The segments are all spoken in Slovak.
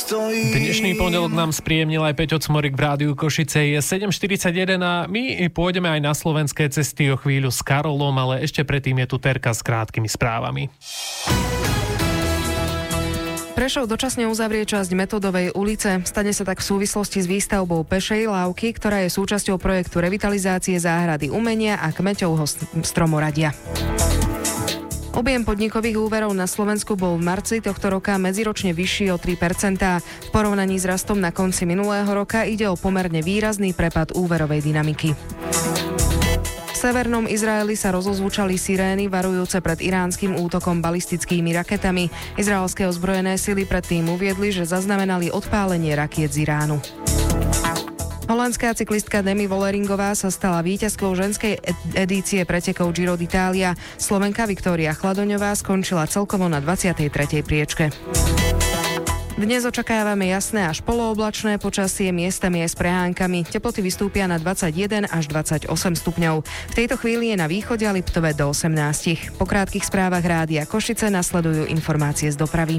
Dnešný pondelok nám spríjemnil aj Peťo Cmorik v Rádiu Košice. Je 7:41 a my pôjdeme aj na slovenské cesty o chvíľu s Karolom, ale ešte predtým je tu Terka s krátkými správami. Prešov dočasne uzavrie časť Metodovej ulice. Stane sa tak v súvislosti s výstavbou pešej lávky, ktorá je súčasťou projektu revitalizácie záhrady umenia a kmeťovho stromoradia. Objem podnikových úverov na Slovensku bol v marci tohto roka medziročne vyšší o 3%. V porovnaní s rastom na konci minulého roka ide o pomerne výrazný prepad úverovej dynamiky. V severnom Izraeli sa rozozvučali sirény varujúce pred iránskym útokom balistickými raketami. Izraelské ozbrojené sily predtým uviedli, že zaznamenali odpálenie rakiet z Iránu. Holandská cyklistka Demi Volleringová sa stala víťazkou ženskej edície pretekov Giro d'Italia. Slovenka Viktória Chladoňová skončila celkovo na 23. priečke. Dnes očakávame jasné až polooblačné počasie, miestami aj s prehánkami. Teploty vystúpia na 21 až 28 stupňov. V tejto chvíli je na východe a Liptove do 18. Po krátkych správach Rádia Košice nasledujú informácie z dopravy.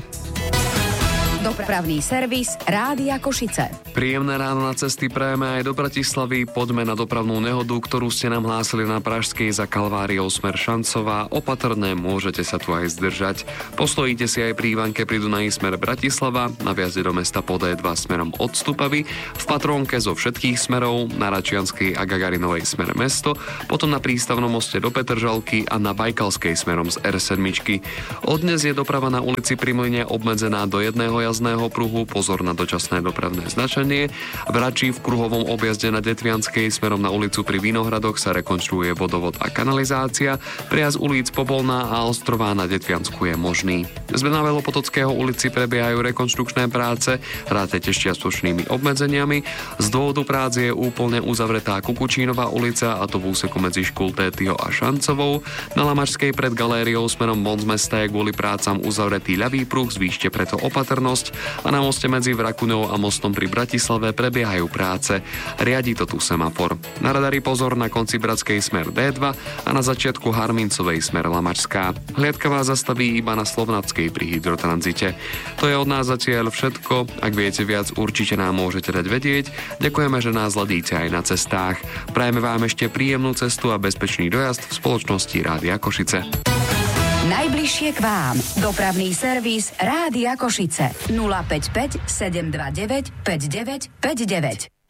Dopravný servis Rádia Košice. Príjemné ráno na cesty prajeme aj do Bratislavy. Poďme na dopravnú nehodu, ktorú ste nám hlásili na Pražskej za Kalváriou smer Šancová. Opatrné, môžete sa tu aj zdržať. Postojíte si aj pri Ivanke pri Dunaji smer Bratislava, na vjazde do mesta po D2 smerom od Stupavy, v Patrónke zo všetkých smerov, na Račianskej a Gagarinovej smer mesto, potom na prístavnom moste do Petržalky a na Bajkalskej smerom z R7. Od dnes je doprava na ulici Pri Mlyne obmedzená do jedného jazdného pruhu, pozor na dočasné dopravné značenie. V Račí v kruhovom objazde na Detvianskej smerom na ulicu Pri Vinohradoch sa rekonštruuje vodovod a kanalizácia. Prejazd ulic Popolná a Ostrová na Detviansku je možný. Z Benavelopotockého ulici prebiehajú rekonštrukčné práce, rátete s čiastočnými obmedzeniami. Z dôvodu prác je úplne uzavretá Kukučínová ulica, a to v úseku medzi Škultétyho a Šancovou. Na Lamačskej pred galériou smerom von z mesta je kvôli prácam uzavretý ľavý pruh, zvýšte preto opatrnosť. A na moste medzi Vrakuňou a mostom pri Bratislave prebiehajú práce. Riadi to tu semafor. Na radari pozor na konci Bratskej smer D2 a na začiatku Harmincovej smer Lamačská. Hliadka vás zastaví iba na Slovnatskej pri hydrotranzite. To je od nás zatiaľ všetko. Ak viete viac, určite nám môžete dať vedieť. Ďakujeme, že nás hľadíte aj na cestách. Prajeme vám ešte príjemnú cestu a bezpečný dojazd v spoločnosti Rádia Košice. Najbližšie k vám. Dopravný servis Rádia Košice. 055 729 5959.